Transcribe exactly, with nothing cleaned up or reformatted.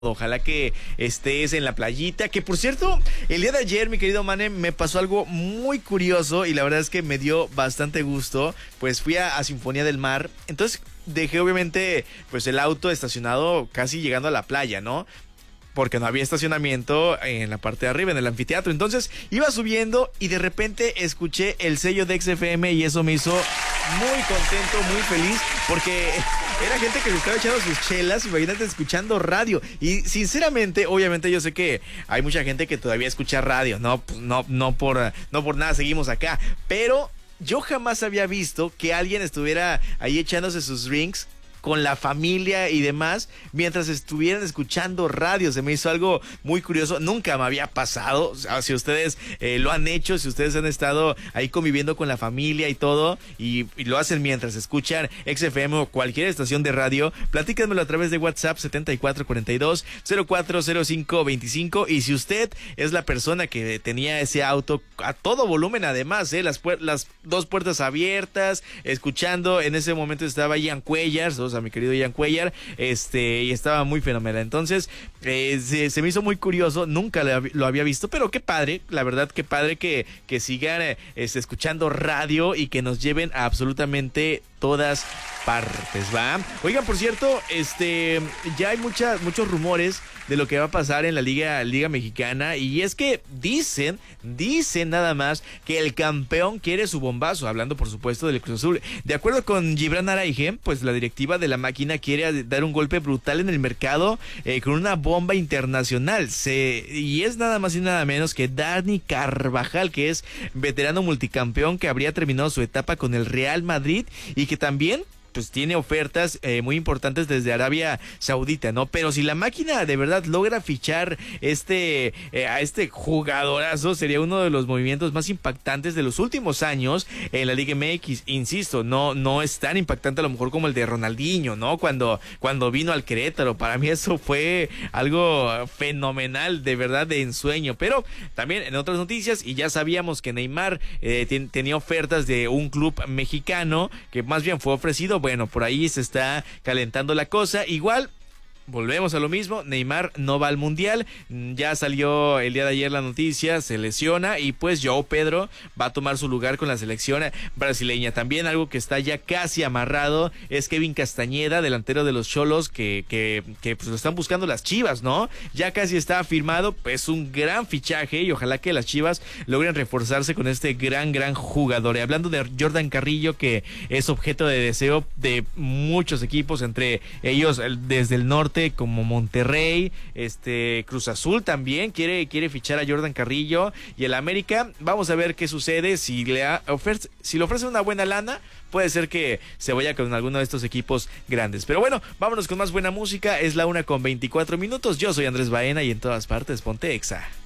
Ojalá que estés en la playita, que por cierto, el día de ayer, mi querido Mane, me pasó algo muy curioso y la verdad es que me dio bastante gusto. Pues fui a, a Sinfonía del Mar, entonces dejé obviamente pues el auto estacionado casi llegando a la playa, ¿no? Porque no había estacionamiento en la parte de arriba, en el anfiteatro. Entonces iba subiendo y de repente escuché el sello de X F M y eso me hizo muy contento, muy feliz, porque era gente que se estaba echando sus chelas, imagínate, escuchando radio. Y sinceramente, obviamente yo sé que hay mucha gente que todavía escucha radio, no, no, no, por, no por nada seguimos acá, pero yo jamás había visto que alguien estuviera ahí echándose sus drinks con la familia y demás, mientras estuvieran escuchando radio. Se me hizo algo muy curioso, nunca me había pasado. O sea, si ustedes eh, lo han hecho, si ustedes han estado ahí conviviendo con la familia y todo, y, y lo hacen mientras escuchan X F M o cualquier estación de radio, platícanmelo a través de WhatsApp setenta y cuatro cuarenta y dos cero cuatro cero cinco veinticinco. Y si usted es la persona que tenía ese auto a todo volumen, además, eh, las, las dos puertas abiertas, escuchando, en ese momento estaba Ian Cuellar, a mi querido Ian Cuellar, este, y estaba muy fenomenal. Entonces, eh, se, se me hizo muy curioso, nunca lo, lo había visto, pero qué padre, la verdad, qué padre que, que sigan eh, este, escuchando radio y que nos lleven a absolutamente todas partes, ¿va? Oigan, por cierto, este, ya hay muchas, muchos rumores de lo que va a pasar en la Liga, Liga Mexicana, y es que dicen, dicen nada más que el campeón quiere su bombazo, hablando por supuesto del Cruz Azul. De acuerdo con Gibran Araige, pues la directiva de la máquina quiere dar un golpe brutal en el mercado eh, con una bomba internacional, Se, y es nada más y nada menos que Dani Carvajal, que es veterano multicampeón que habría terminado su etapa con el Real Madrid y que también pues tiene ofertas eh, muy importantes desde Arabia Saudita, ¿no? Pero si la máquina de verdad logra fichar este eh, a este jugadorazo, sería uno de los movimientos más impactantes de los últimos años en la Liga M X. Insisto, no no es tan impactante a lo mejor como el de Ronaldinho, ¿no? Cuando cuando vino al Querétaro, para mí eso fue algo fenomenal, de verdad, de ensueño. Pero también en otras noticias, y ya sabíamos que Neymar eh, ten, tenía ofertas de un club mexicano que más bien fue ofrecido. Bueno, por ahí se está calentando la cosa. Igual, volvemos a lo mismo, Neymar no va al Mundial, ya salió el día de ayer la noticia, se lesiona y pues João Pedro va a tomar su lugar con la selección brasileña. También algo que está ya casi amarrado es Kevin Castañeda, delantero de los Xolos, que, que, que pues lo están buscando las Chivas, ¿no? Ya casi está firmado, pues un gran fichaje y ojalá que las Chivas logren reforzarse con este gran, gran jugador. Y hablando de Jordan Carrillo, que es objeto de deseo de muchos equipos, entre ellos desde el norte, como Monterrey, este Cruz Azul también quiere, quiere fichar a Jordan Carrillo, y el América, vamos a ver qué sucede. Si le, ofrece, si le ofrecen una buena lana, puede ser que se vaya con alguno de estos equipos grandes. Pero bueno, vámonos con más buena música. Es la una con veinticuatro minutos. Yo soy Andrés Baena y en todas partes ponte Exa.